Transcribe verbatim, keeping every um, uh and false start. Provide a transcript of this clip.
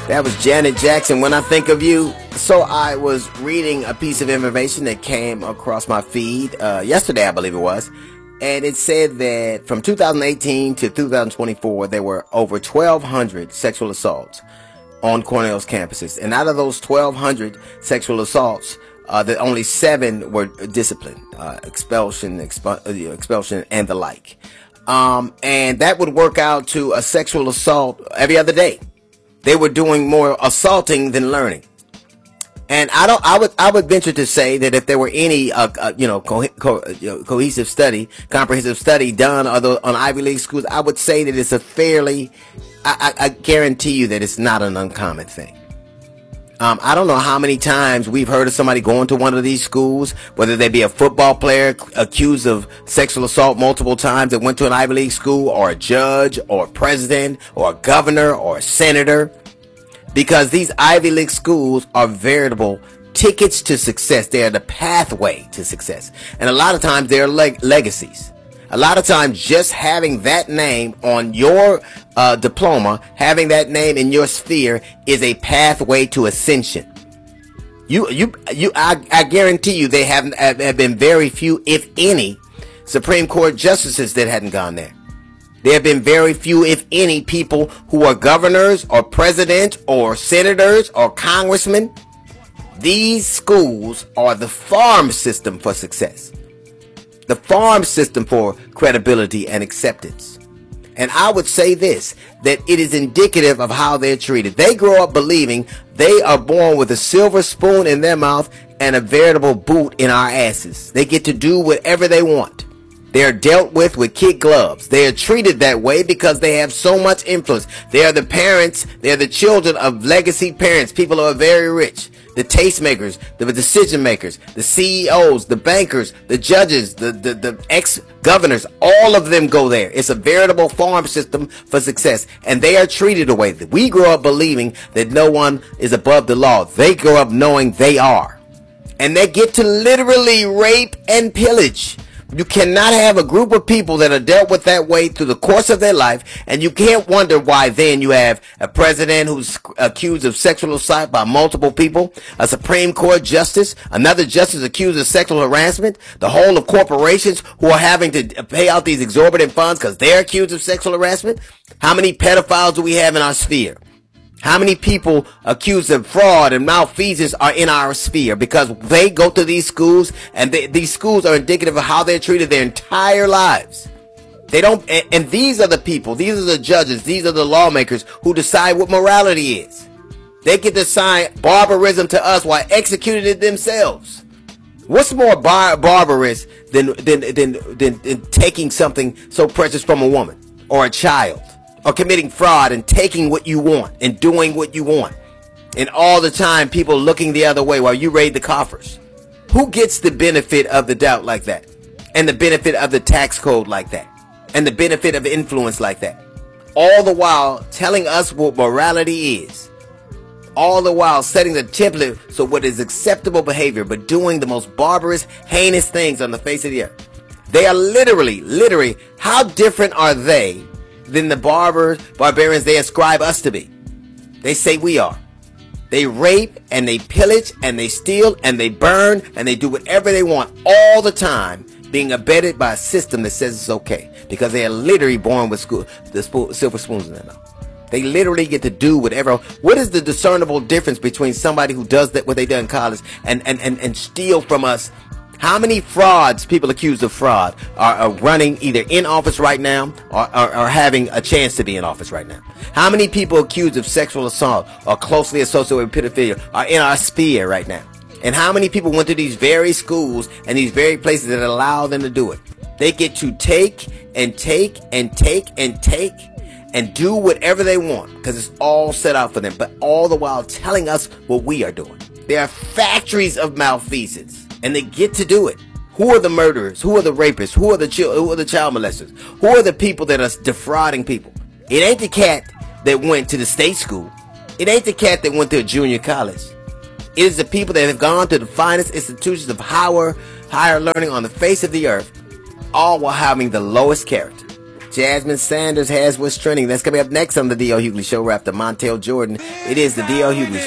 That was Janet Jackson, When I Think of You. So I was reading a piece of information that came across my feed uh, yesterday, I believe it was. And it said that from two thousand eighteen to two thousand twenty-four, there were over twelve hundred sexual assaults on Cornell's campuses. And out of those twelve hundred sexual assaults, uh, that only seven were disciplined, uh, expulsion, expu- uh, expulsion, and the like. Um, and that would work out to a sexual assault every other day. They were doing more assaulting than learning. And I don't. I would. I would venture to say that if there were any, uh, uh, you know, co- co- you know, cohesive study, comprehensive study done on, the, on Ivy League schools, I would say that it's a fairly. I, I, I guarantee you that it's not an uncommon thing. Um, I don't know how many times we've heard of somebody going to one of these schools, whether they be a football player accused of sexual assault multiple times that went to an Ivy League school, or a judge, or a president, or a governor, or a senator. Because these Ivy League schools are veritable tickets to success. They are the pathway to success. And a lot of times they're leg- legacies. A lot of times just having that name on your uh, diploma, having that name in your sphere is a pathway to ascension. You, you, you, I, I guarantee you they haven't, have been very few, if any, Supreme Court justices that hadn't gone there. There have been very few, if any, people who are governors or presidents or senators or congressmen. These schools are the farm system for success. The farm system for credibility and acceptance. And I would say this, that it is indicative of how they're treated. They grow up believing they are born with a silver spoon in their mouth and a veritable boot in our asses. They get to do whatever they want. They are dealt with with kid gloves. They are treated that way because they have so much influence. They are the parents, they are the children of legacy parents, people who are very rich. The tastemakers, the decision makers, the C E Os, the bankers, the judges, the, the, the ex-governors, all of them go there. It's a veritable farm system for success. And they are treated away. We grow up believing that no one is above the law. They grow up knowing they are. And they get to literally rape and pillage. You cannot have a group of people that are dealt with that way through the course of their life, and you can't wonder why then you have a president who's accused of sexual assault by multiple people, a Supreme Court justice, another justice accused of sexual harassment, the whole of corporations who are having to pay out these exorbitant funds because they're accused of sexual harassment. How many pedophiles do we have in our sphere? How many people accused of fraud and malfeasance are in our sphere? Because they go to these schools, and they, these schools are indicative of how they're treated their entire lives. They don't, and, and these are the people, these are the judges, these are the lawmakers who decide what morality is. They get to assign barbarism to us while executing it themselves. What's more bar- barbarous than, than, than, than, than taking something so precious from a woman or a child? Or committing fraud and taking what you want and doing what you want. And all the time people looking the other way while you raid the coffers. Who gets the benefit of the doubt like that? And the benefit of the tax code like that? And the benefit of influence like that? All the while telling us what morality is. All the while setting the template so what is acceptable behavior, but doing the most barbarous, heinous things on the face of the earth. They are literally, literally, how different are they than the barbers, barbarians they ascribe us to be? They say we are. They rape and they pillage and they steal and they burn and they do whatever they want all the time, being abetted by a system that says it's okay, because they are literally born with school, the sp- silver spoons in their mouth. They literally get to do whatever. What is the discernible difference between somebody who does that, what they done in college, and, and, and, and steal from us? How many frauds, people accused of fraud, are, are running either in office right now or are having a chance to be in office right now? How many people accused of sexual assault or closely associated with pedophilia are in our sphere right now? And how many people went to these very schools and these very places that allow them to do it? They get to take and take and take and take and do whatever they want because it's all set out for them, but all the while telling us what we are doing. There are factories of malfeasance. And they get to do it. Who are the murderers? Who are the rapists? Who are the child, who are the child molesters? Who are the people that are defrauding people? It ain't the cat that went to the state school. It ain't the cat that went to a junior college. It is the people that have gone to the finest institutions of higher, higher learning on the face of the earth, all while having the lowest character. Jasmine Sanders has what's trending. That's coming up next on the D L Hughley Show. We're after Montel Jordan. It is the D L Hughley Show.